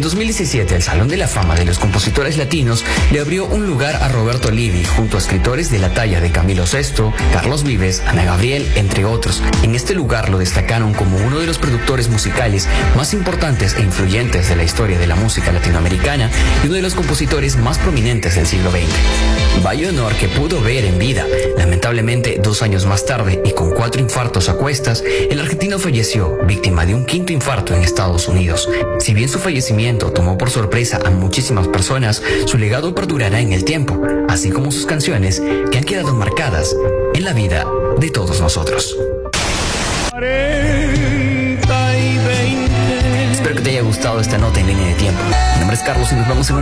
2017, el Salón de la Fama de los Compositores Latinos le abrió un lugar a Roberto Livi junto a escritores de la talla de Camilo Sesto, Carlos Vives, Ana Gabriel, entre otros. En este lugar lo destacaron como uno de los productores musicales más importantes e influyentes de la historia de la música latinoamericana y uno de los compositores más prominentes del siglo XX. Vaya honor que pudo ver en vida. Lamentablemente, 2 años más tarde y con 4 infartos a cuestas, el argentino falleció, víctima de un 5º infarto en Estados Unidos. Si bien su fallecimiento tomó por sorpresa a muchísimas personas, su legado perdurará en el tiempo, así como sus canciones que han quedado marcadas en la vida de todos nosotros. Espero que te haya gustado esta nota en línea de tiempo. Mi nombre es Carlos y nos vemos en